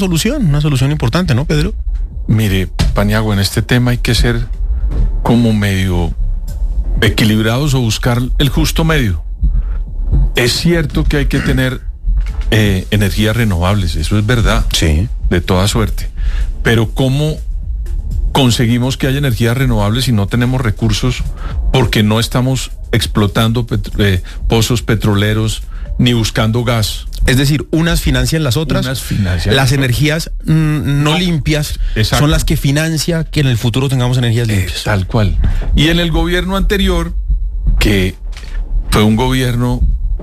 una solución importante, ¿no, Pedro? Mire, Paniagua, en este tema hay que ser como medio equilibrados o buscar el justo medio. Es cierto que hay que tener energías renovables, eso es verdad, Sí. de toda suerte. Pero ¿cómo conseguimos que haya energías renovables si no tenemos recursos? Porque no estamos explotando pozos petroleros ni buscando gas. Es decir, unas financian las otras. Las energías no limpias Exacto. son las que financia que en el futuro tengamos energías limpias. Tal cual. Y en el gobierno anterior, que fue un gobierno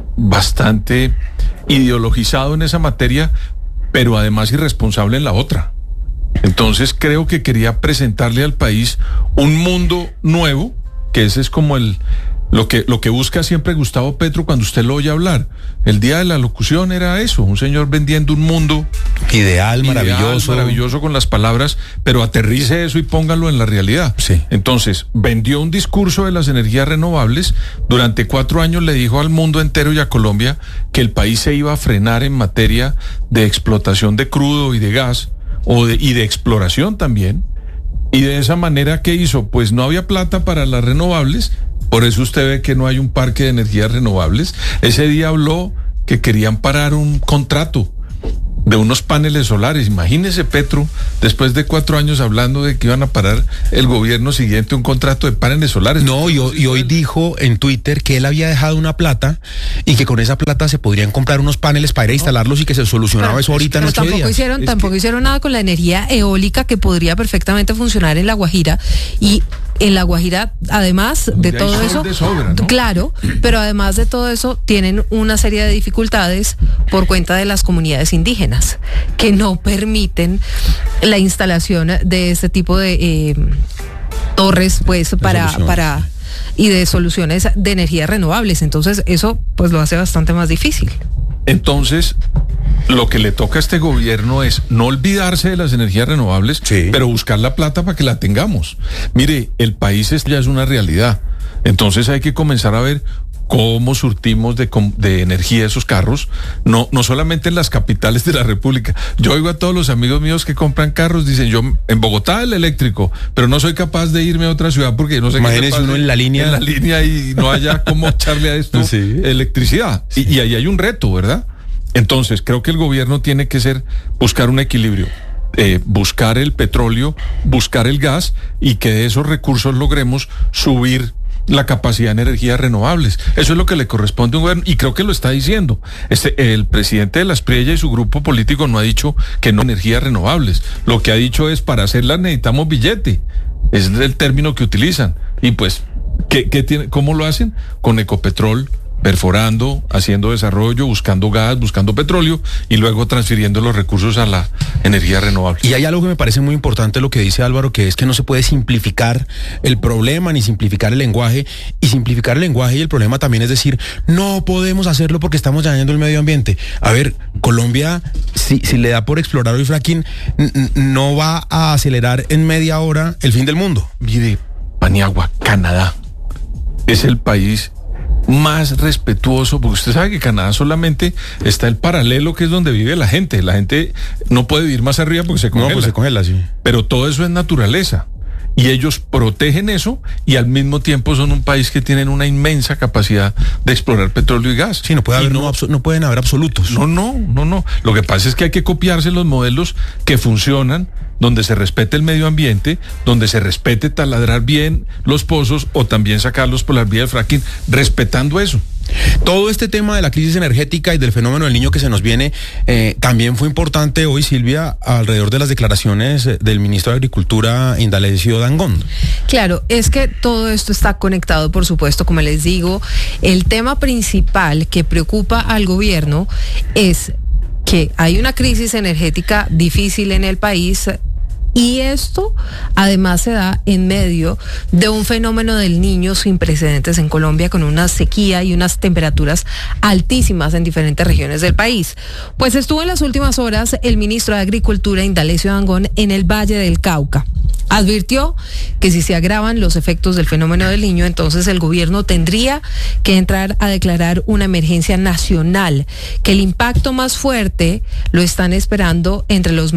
bastante ideologizado en esa materia, pero además irresponsable en la otra. Entonces creo que quería presentarle al país un mundo nuevo, que ese es como lo que busca siempre Gustavo Petro cuando usted lo oye hablar. El día de la locución era eso, un señor vendiendo un mundo Ideal, maravilloso con las palabras, pero aterrice eso y póngalo en la realidad. Sí. Entonces, vendió un discurso de las energías renovables. Durante 4 años le dijo al mundo entero y a Colombia que el país se iba a frenar en materia de explotación de crudo y de gas, y de exploración también. Y de esa manera, ¿qué hizo? Pues no había plata para las renovables. Por eso usted ve que no hay un parque de energías renovables. Ese día habló que querían parar un contrato de unos paneles solares. Imagínese, Petro, después de 4 años hablando de que iban a parar el gobierno siguiente un contrato de paneles solares. No, y hoy dijo en Twitter que él había dejado una plata y que con esa plata se podrían comprar unos paneles para ir a instalarlos y que se solucionaba eso ahorita en 8 días. Tampoco hicieron nada con la energía eólica que podría perfectamente funcionar en La Guajira. Y en La Guajira, además de todo eso, de sobra, ¿no? Claro, pero además de todo eso, tienen una serie de dificultades por cuenta de las comunidades indígenas, que no permiten la instalación de este tipo de torres, pues, para y de soluciones de energías renovables. Entonces, eso, pues, lo hace bastante más difícil. Entonces, lo que le toca a este gobierno es no olvidarse de las energías renovables, sí, pero buscar la plata para que la tengamos. Mire, el país ya es una realidad. Entonces hay que comenzar a ver cómo surtimos de energía esos carros, no solamente en las capitales de la República. Yo oigo a todos los amigos míos que compran carros, dicen, yo en Bogotá el eléctrico, pero no soy capaz de irme a otra ciudad porque no sé qué. Imagínese uno en la línea y no haya cómo echarle a esto sí, electricidad. Sí. Y ahí hay un reto, ¿verdad? Entonces, creo que el gobierno tiene que buscar un equilibrio, buscar el petróleo, buscar el gas, y que de esos recursos logremos subir la capacidad de energías renovables. Eso es lo que le corresponde a un gobierno, y creo que lo está diciendo. El presidente de la Espriella y su grupo político no ha dicho que no hay energías renovables. Lo que ha dicho es, para hacerlas necesitamos billete. Es el término que utilizan. Y pues, ¿cómo lo hacen? Con Ecopetrol, perforando, haciendo desarrollo, buscando gas, buscando petróleo y luego transfiriendo los recursos a la energía renovable. Y hay algo que me parece muy importante lo que dice Álvaro, que es que no se puede simplificar el problema ni simplificar el lenguaje. Y simplificar el lenguaje y el problema también es decir, no podemos hacerlo porque estamos dañando el medio ambiente. A ver, Colombia, si le da por explorar hoy fracking, no va a acelerar en media hora el fin del mundo. Mire, Paniagua, Canadá es el país más respetuoso, porque usted sabe que Canadá solamente está el paralelo, que es donde vive la gente. La gente no puede vivir más arriba porque se congela. No, pues se congela, sí. Pero todo eso es naturaleza. Y ellos protegen eso, y al mismo tiempo son un país que tienen una inmensa capacidad de explorar petróleo y gas. Sí, no pueden haber absolutos. No. Lo que pasa es que hay que copiarse los modelos que funcionan, donde se respete el medio ambiente, donde se respete taladrar bien los pozos o también sacarlos por la vía del fracking, respetando eso. Todo este tema de la crisis energética y del fenómeno del Niño que se nos viene, también fue importante hoy, Silvia, alrededor de las declaraciones del ministro de Agricultura, Indalecio Dangond. Claro, es que todo esto está conectado, por supuesto, como les digo. El tema principal que preocupa al gobierno es que hay una crisis energética difícil en el país, Y esto además se da en medio de un fenómeno del Niño sin precedentes en Colombia, con una sequía y unas temperaturas altísimas en diferentes regiones del país. Pues estuvo en las últimas horas el ministro de Agricultura, Indalecio Dangond, en el Valle del Cauca. Advirtió que si se agravan los efectos del fenómeno del Niño, entonces el gobierno tendría que entrar a declarar una emergencia nacional, que el impacto más fuerte lo están esperando entre los